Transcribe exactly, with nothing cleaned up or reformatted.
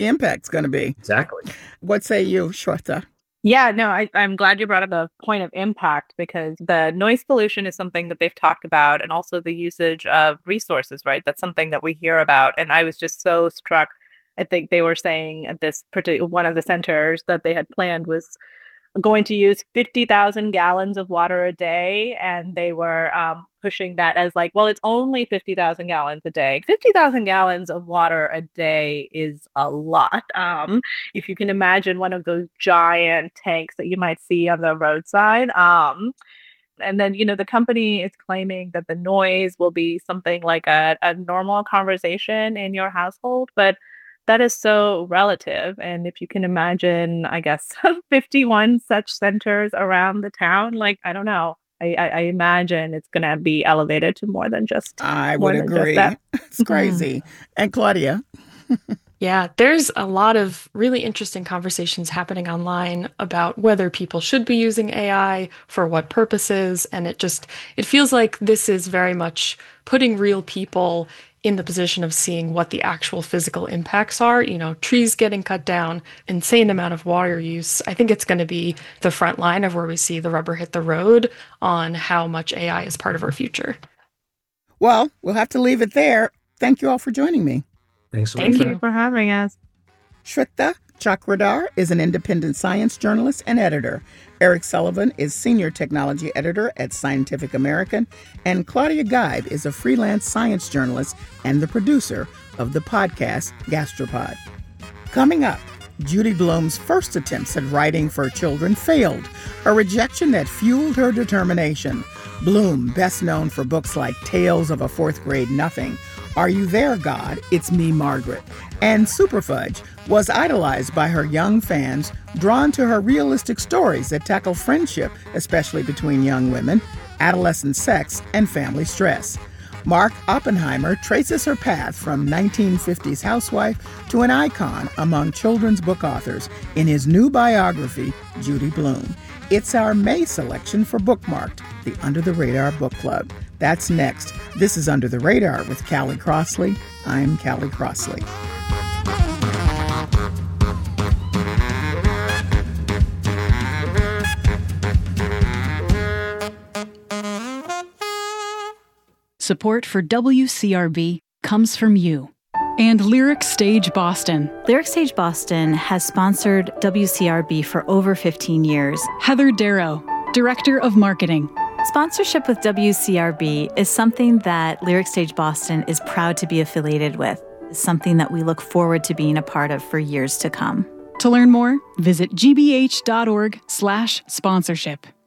the impact's going to be. Exactly. What say you, Shweta? Yeah, no, I, I'm glad you brought up the point of impact, because the noise pollution is something that they've talked about, and also the usage of resources, right? That's something that we hear about. And I was just so struck. I think they were saying at this particular one of the centers that they had planned was going to use fifty thousand gallons of water a day. And they were um, pushing that as like, well, it's only fifty thousand gallons a day. fifty thousand gallons of water a day is a lot. Um, if you can imagine one of those giant tanks that you might see on the roadside. Um, and then, you know, the company is claiming that the noise will be something like a, a normal conversation in your household. But that is so relative. And if you can imagine, I guess, fifty-one such centers around the town, like, I don't know. I, I, I imagine it's going to be elevated to more than just I would agree. It's crazy. Mm-hmm. And Claudia? Yeah, there's a lot of really interesting conversations happening online about whether people should be using A I, for what purposes. And it just, it feels like this is very much putting real people in the position of seeing what the actual physical impacts are. You know, trees getting cut down, insane amount of water use. I think it's going to be the front line of where we see the rubber hit the road on how much A I is part of our future. Well, we'll have to leave it there. Thank you all for joining me. Thanks so Thank much. you for having us. Shweta Chakradar is an independent science journalist and editor. Eric Sullivan is senior technology editor at Scientific American, and Claudia Geib is a freelance science journalist and the producer of the podcast Gastropod. Coming up, Judy Blume's first attempts at writing for children failed, a rejection that fueled her determination. Blume, best known for books like Tales of a Fourth Grade Nothing, Are You There, God? It's Me, Margaret, and Superfudge, was idolized by her young fans, drawn to her realistic stories that tackle friendship, especially between young women, adolescent sex, and family stress. Mark Oppenheimer traces her path from nineteen fifties housewife to an icon among children's book authors in his new biography, Judy Blume. It's our May selection for Bookmarked, the Under the Radar Book Club. That's next. This is Under the Radar with Callie Crossley. I'm Callie Crossley. Support for W C R B comes from you. And Lyric Stage Boston. Lyric Stage Boston has sponsored W C R B for over fifteen years. Heather Darrow, Director of Marketing. Sponsorship with W C R B is something that Lyric Stage Boston is proud to be affiliated with. It's something that we look forward to being a part of for years to come. To learn more, visit gbh.org slash sponsorship.